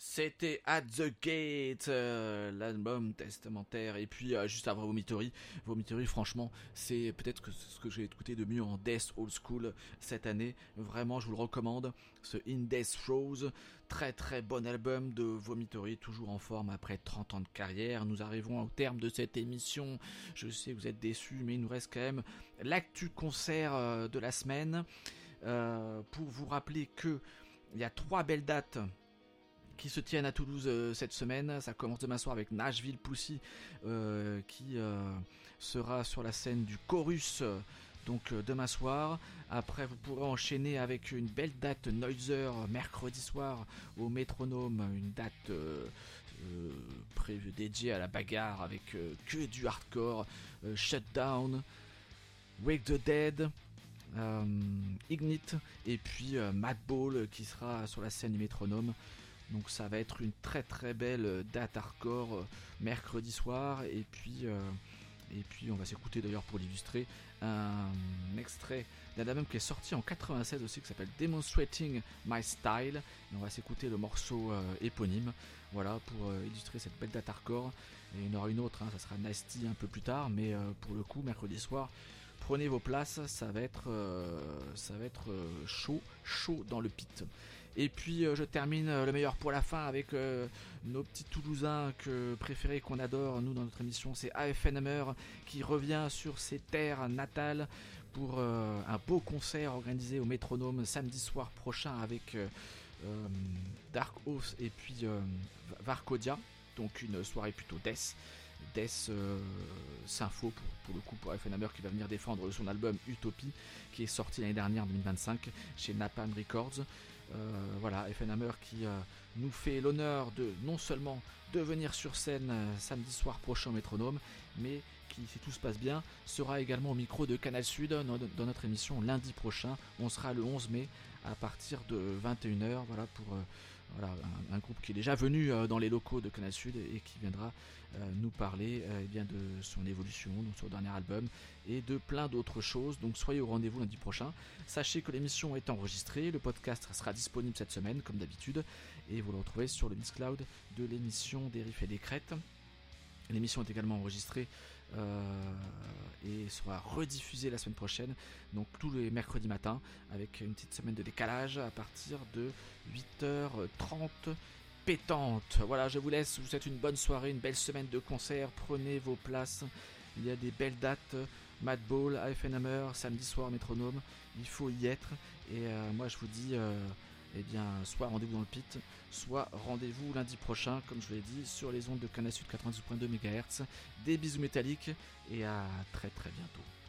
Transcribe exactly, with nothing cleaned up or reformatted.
C'était At the Gate, euh, l'album testamentaire. Et puis euh, juste avant Vomitory, Vomitory franchement c'est peut-être que ce que j'ai écouté de mieux en Death Old School cette année. Vraiment je vous le recommande, ce In Death Throes, très très bon album de Vomitory, toujours en forme après trente ans de carrière. Nous arrivons au terme de cette émission, je sais que vous êtes déçus mais il nous reste quand même l'actu concert euh, de la semaine, euh, pour vous rappeler que il y a trois belles dates qui se tiennent à Toulouse euh, cette semaine. Ça commence demain soir avec Nashville Pussy euh, qui euh, sera sur la scène du Chorus euh, donc euh, demain soir. Après vous pourrez enchaîner avec une belle date Noiser mercredi soir au Métronome, une date euh, euh, prévue dédiée à la bagarre avec euh, que du hardcore, euh, Shutdown, Wake the Dead, euh, Ignite et puis euh, Madball qui sera sur la scène du Métronome. Donc ça va être une très très belle date hardcore euh, mercredi soir. Et puis, euh, et puis on va s'écouter d'ailleurs pour l'illustrer un, un extrait d'un album qui est sorti en quatre-vingt-seize aussi qui s'appelle Demonstrating My Style. Et on va s'écouter le morceau euh, éponyme, voilà, pour euh, illustrer cette belle date hardcore. Et il y en aura une autre, hein, ça sera Nasty un peu plus tard, mais euh, pour le coup mercredi soir, prenez vos places, ça va être, euh, ça va être euh, chaud, chaud dans le pit. Et puis euh, je termine euh, le meilleur pour la fin avec euh, nos petits Toulousains que, préférés qu'on adore, nous dans notre émission, c'est A F N Hammer qui revient sur ses terres natales pour euh, un beau concert organisé au Métronome samedi soir prochain avec euh, euh, Dark Oath et puis euh, Varcodia, donc une soirée plutôt death. Death euh, Sympho pour, pour le coup pour A F N Hammer qui va venir défendre son album Utopie qui est sorti l'année dernière en deux mille vingt-cinq chez Napalm Records. Euh, voilà, A F N Hammer qui euh, nous fait l'honneur de non seulement de venir sur scène euh, samedi soir prochain au Métronome, mais qui, si tout se passe bien, sera également au micro de Canal Sud dans, dans notre émission lundi prochain. On sera le onze mai à partir de vingt et une heures, voilà, pour euh, voilà, un, un groupe qui est déjà venu euh, dans les locaux de Canal Sud et qui viendra euh, nous parler euh, eh bien de son évolution, donc son dernier album et de plein d'autres choses. Donc soyez au rendez-vous lundi prochain. Sachez que l'émission est enregistrée, le podcast sera disponible cette semaine comme d'habitude et vous le retrouvez sur le Mixcloud de l'émission des Riffs et des Crêtes. L'émission est également enregistrée euh, et sera rediffusée la semaine prochaine, donc tous les mercredis matins, avec une petite semaine de décalage à partir de huit heures trente pétante. Voilà, je vous laisse, je vous souhaite une bonne soirée, une belle semaine de concerts, prenez vos places, il y a des belles dates, Madball, A F N Hammer, samedi soir Métronome, il faut y être, et euh, moi je vous dis... Euh, eh bien, soit rendez-vous dans le pit, soit rendez-vous lundi prochain, comme je vous l'ai dit, sur les ondes de Canal Sud quatre-vingt-dix point deux mégahertz. Des bisous métalliques et à très très bientôt.